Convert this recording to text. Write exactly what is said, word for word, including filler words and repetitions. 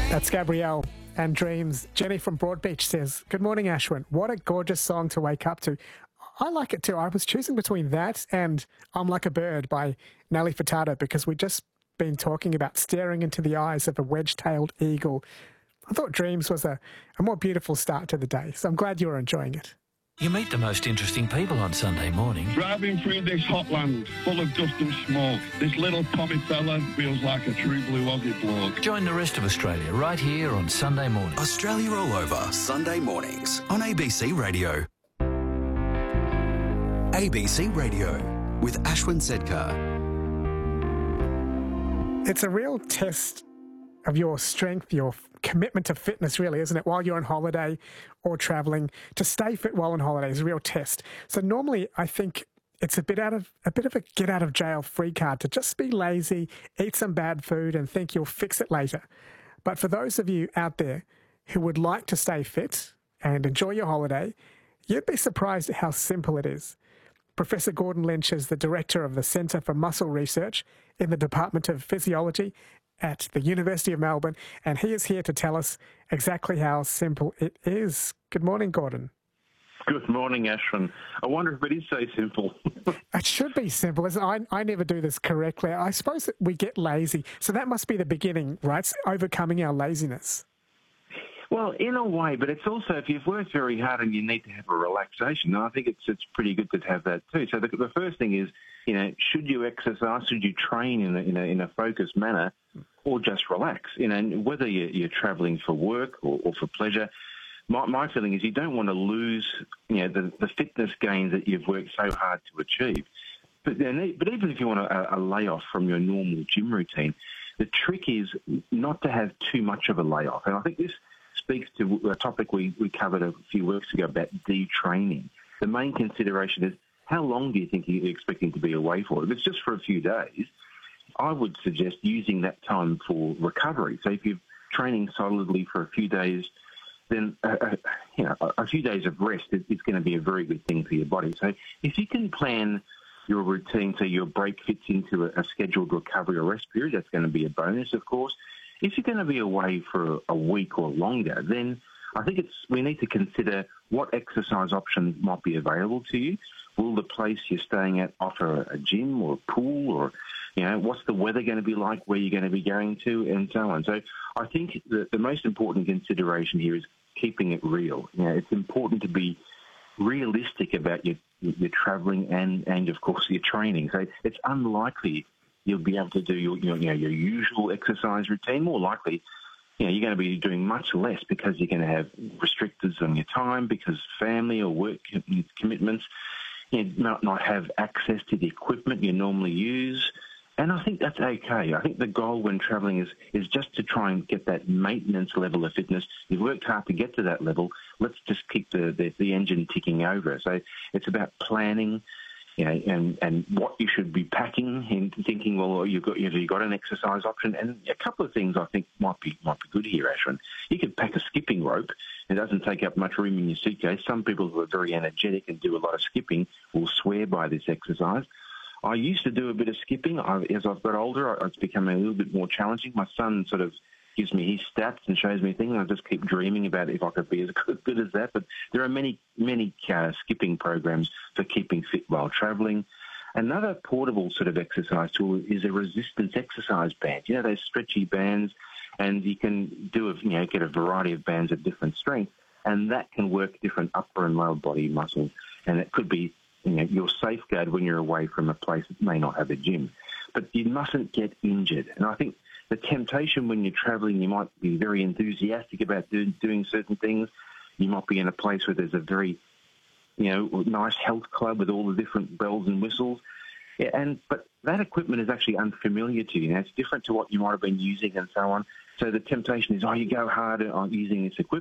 That's Gabrielle and Dreams. Jenny from Broadbeach says, "Good morning, Ashwin. What a gorgeous song to wake up to." I like it too. I was choosing between that and I'm Like a Bird by Nelly Furtado because we've just been talking about staring into the eyes of a wedge-tailed eagle. I thought Dreams was a, a more beautiful start to the day, so I'm glad you're enjoying it. You meet the most interesting people on Sunday morning. Driving through this hot land, full of dust and smoke, this little pommy fella feels like a true blue Aussie bloke. Join the rest of Australia right here on Sunday morning. Australia All Over, Sunday mornings on A B C Radio. A B C Radio with Ashwin Sedkar. It's a real test of your strength, your commitment to fitness, really, isn't it? While you're on holiday or travelling, to stay fit while on holiday is a real test. So normally, I think it's a bit out of a bit of a get out of jail free card to just be lazy, eat some bad food, and think you'll fix it later. But for those of you out there who would like to stay fit and enjoy your holiday, you'd be surprised at how simple it is. Professor Gordon Lynch is the director of the Centre for Muscle Research in the Department of Physiology at the University of Melbourne, and he is here to tell us exactly how simple it is. Good morning, Gordon. Good morning, Ashwin. I wonder if it is so simple. It should be simple, isn't it? I, I never do this correctly. I suppose that we get lazy, so that must be the beginning, right? It's overcoming our laziness. Well, in a way, but it's also if you've worked very hard and you need to have a relaxation, I think it's it's pretty good to have that too. So the, the first thing is, you know, should you exercise, should you train in a, in a, in a focused manner, or just relax? You know, and whether you're, you're travelling for work or, or for pleasure, my, my feeling is you don't want to lose, you know, the, the fitness gains that you've worked so hard to achieve. But then, but even if you want a, a layoff from your normal gym routine, the trick is not to have too much of a layoff. And I think this speaks to a topic we, we covered a few weeks ago about detraining. The main consideration is how long do you think you're expecting to be away for? If it's just for a few days, I would suggest using that time for recovery. So if you're training solidly for a few days, then uh, uh, you know, a, a few days of rest is, is going to be a very good thing for your body. So if you can plan your routine so your break fits into a, a scheduled recovery or rest period, that's going to be a bonus, of course. If you're going to be away for a week or longer, then I think it's we need to consider what exercise options might be available to you. Will the place you're staying at offer a gym or a pool, or you know, what's the weather going to be like, where you're going to be going to, and so on. So I think the, the most important consideration here is keeping it real. You know, it's important to be realistic about your your travelling and, and of course your training. So it's unlikely you'll be able to do your, your, you know, your usual exercise routine. More likely, you know, you're going to be doing much less because you're going to have restrictions on your time because family or work commitments. You might not have access to the equipment you normally use. And I think that's okay. I think the goal when travelling is, is just to try and get that maintenance level of fitness. You've worked hard to get to that level. Let's just keep the, the, the engine ticking over. So it's about planning, you know, and, and what you should be packing and thinking, well, you've got, you've got an exercise option. And a couple of things I think might be might be good here, Ashwin. You could pack a skipping rope. It doesn't take up much room in your suitcase. Some people who are very energetic and do a lot of skipping will swear by this exercise. I used to do a bit of skipping. I, as I've got older, it's become a little bit more challenging. My son sort of gives me his stats and shows me things. I just keep dreaming about if I could be as good, good as that. But there are many, many uh, skipping programs for keeping fit while travelling. Another portable sort of exercise tool is a resistance exercise band. You know, those stretchy bands, and you can do a, you know, get a variety of bands of different strength, and that can work different upper and lower body muscles. And it could be, you know, your safeguard when you're away from a place that may not have a gym. But you mustn't get injured. And I think the temptation when you're travelling, you might be very enthusiastic about do, doing certain things. You might be in a place where there's a very, you know, nice health club with all the different bells and whistles. Yeah, and but that equipment is actually unfamiliar to you. You know, it's different to what you might have been using and so on. So the temptation is, oh, you go harder on using this equipment.